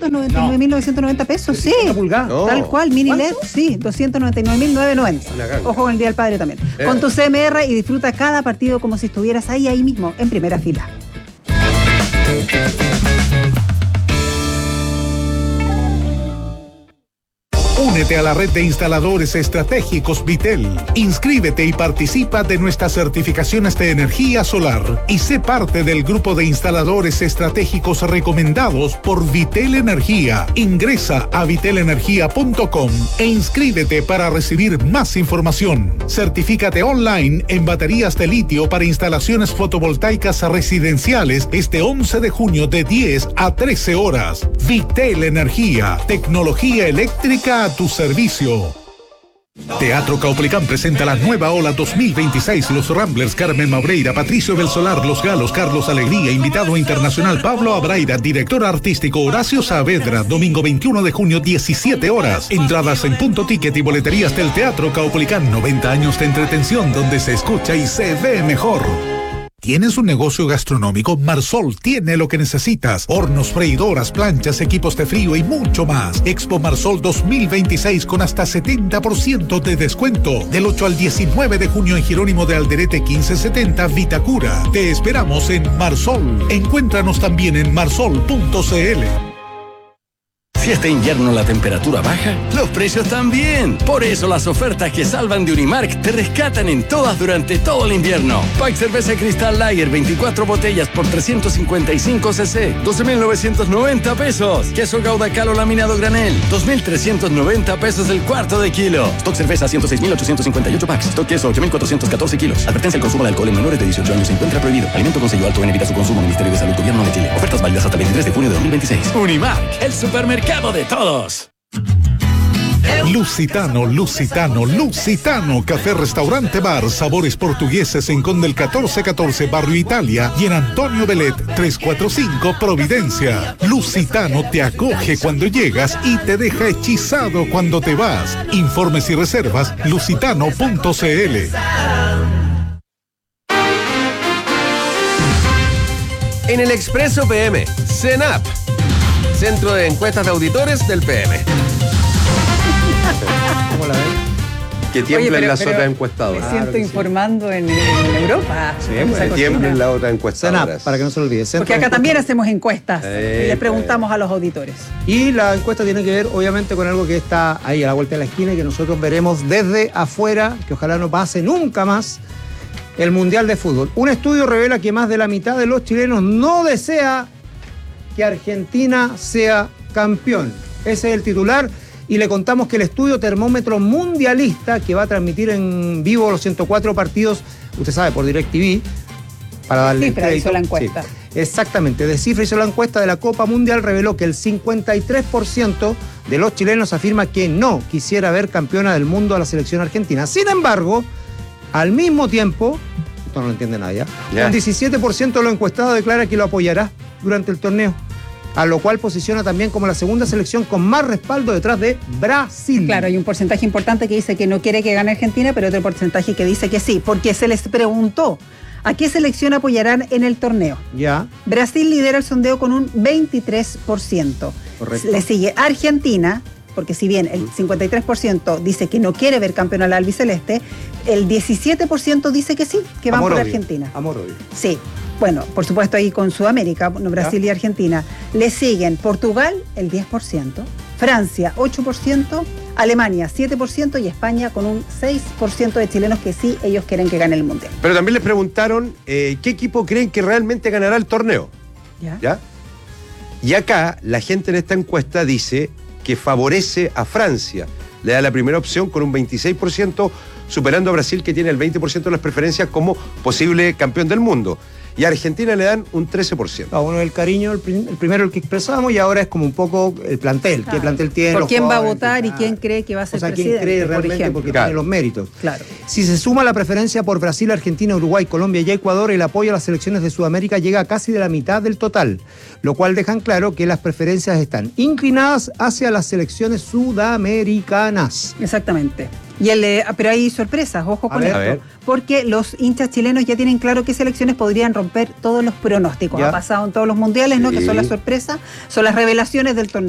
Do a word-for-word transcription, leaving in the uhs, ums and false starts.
doscientos noventa y nueve mil novecientos noventa pesos, sí. Pulgadas. No. Tal cual, mini ¿Cuánto? L E D, sí, doscientos noventa y nueve mil novecientos noventa. Ojo con el Día del Padre también. Eh. Con tu C M R y disfruta cada partido como si estuvieras ahí, ahí mismo, en primera fila. Únete a la red de instaladores estratégicos Vitel. Inscríbete y participa de nuestras certificaciones de energía solar y sé parte del grupo de instaladores estratégicos recomendados por Vitel Energía. Ingresa a vitel energía punto com e inscríbete para recibir más información. Certifícate online en baterías de litio para instalaciones fotovoltaicas residenciales este once de junio de diez a trece horas. Vitel Energía, tecnología eléctrica a tu servicio. Teatro Caupolicán presenta la nueva ola dos mil veintiséis. Los Ramblers, Carmen Mabreira, Patricio Belsolar, Los Galos, Carlos Alegría, invitado internacional Pablo Abraira, director artístico Horacio Saavedra, domingo veintiuno de junio, diecisiete horas. Entradas en Punto Ticket y boleterías del Teatro Caupolicán. noventa años de entretención donde se escucha y se ve mejor. ¿Tienes un negocio gastronómico? Marsol tiene lo que necesitas. Hornos, freidoras, planchas, equipos de frío y mucho más. Expo Marsol dos mil veintiséis con hasta setenta por ciento de descuento. Del ocho al diecinueve de junio en Jerónimo de Alderete quince setenta, Vitacura. Te esperamos en Marsol. Encuéntranos también en marsol punto c l. Si este invierno la temperatura baja, los precios también. Por eso las ofertas que salvan de Unimark te rescatan en todas durante todo el invierno. Pack cerveza Cristal Lager, veinticuatro botellas por trescientos cincuenta y cinco centilitros, doce mil novecientos noventa pesos. Queso Gouda Calo laminado granel, dos mil trescientos noventa pesos el cuarto de kilo. Stock cerveza ciento seis mil ochocientos cincuenta y ocho packs. Stock queso ocho mil cuatrocientos catorce kilos. Advertencia: el consumo de alcohol en menores de dieciocho años se encuentra prohibido. Alimento con sello alto en, evita su consumo. Ministerio de Salud, Gobierno de Chile. Ofertas válidas hasta el veintitrés de junio de dos mil veintiséis. Unimark, el supermercado de todos. Lusitano, Lusitano, Lusitano, café, restaurante, bar, sabores portugueses en Conde el catorce catorce, Barrio Italia, y en Antonio Belet trescientos cuarenta y cinco, Providencia. Lusitano te acoge cuando llegas y te deja hechizado cuando te vas. Informes y reservas, lusitano punto c l. En el Expreso P M, CENAP, Centro de Encuestas de Auditores del P M. ¿Cómo la ven? Que tiemblen Oye, pero- las pero otras Me encuestadoras. Claro siento que sí. informando en, en Europa. Sí, Esa pues, que cocina. tiemblen las otras encuestadoras. CENAP, para que no se lo olvide. Centro Porque de acá también Encuestas. hacemos encuestas Eh, y les preguntamos a los auditores. Y la encuesta tiene que ver, obviamente, con algo que está ahí a la vuelta de la esquina y que nosotros veremos desde afuera, que ojalá no pase nunca más, el Mundial de Fútbol. Un estudio revela que más de la mitad de los chilenos no desea que Argentina sea campeón. Ese es el titular. Y le contamos que el estudio Termómetro Mundialista, que va a transmitir en vivo los ciento cuatro partidos, usted sabe, por DirecTV, para darle Cifra crédito. hizo la encuesta. Sí, exactamente. De Cifra hizo la encuesta de la Copa Mundial, reveló que el cincuenta y tres por ciento de los chilenos afirma que no quisiera ver campeona del mundo a la selección argentina. Sin embargo, al mismo tiempo, esto no lo entiende nadie, ¿eh? Ya. Un diecisiete por ciento de los encuestados declara que lo apoyará durante el torneo, a lo cual posiciona también como la segunda selección con más respaldo detrás de Brasil. Claro, hay un porcentaje importante que dice que no quiere que gane Argentina, pero otro porcentaje que dice que sí, porque se les preguntó a qué selección apoyarán en el torneo. Ya, Brasil lidera el sondeo con un veintitrés por ciento. Correcto. Le sigue Argentina, porque si bien el cincuenta y tres por ciento dice que no quiere ver campeón al albiceleste, el diecisiete por ciento dice que sí, que van amor por odio. Argentina. Amor odio. Sí, bueno, por supuesto ahí con Sudamérica, no, Brasil y Argentina. Le siguen Portugal, el diez por ciento, Francia, ocho por ciento, Alemania, siete por ciento y España con un seis por ciento de chilenos que sí, ellos quieren que gane el Mundial. Pero también les preguntaron eh, qué equipo creen que realmente ganará el torneo. ¿Ya? ¿Ya? Y acá la gente en esta encuesta dice que favorece a Francia. Le da la primera opción con un veintiséis por ciento, superando a Brasil, que tiene el veinte por ciento de las preferencias como posible campeón del mundo. Y a Argentina le dan un trece por ciento. A uno el cariño, el, prim- el primero el que expresamos, y ahora es como un poco el plantel. Claro. ¿Qué plantel tiene? ¿Por los quién va a jugadores? votar y Ah. quién cree que va a ser O sea, quién presidente, cree por realmente ejemplo? porque Claro. tiene los méritos. Claro. Si se suma la preferencia por Brasil, Argentina, Uruguay, Colombia y Ecuador, el apoyo a las selecciones de Sudamérica llega a casi de la mitad del total, lo cual dejan claro que las preferencias están inclinadas hacia las selecciones sudamericanas. Exactamente. Y el, eh, pero hay sorpresas, ojo A con ver. esto, A ver. porque los hinchas chilenos ya tienen claro qué selecciones podrían romper todos los pronósticos. Ya. Ha pasado en todos los mundiales, ¿no? Sí. Que son las sorpresas, son las revelaciones del torneo.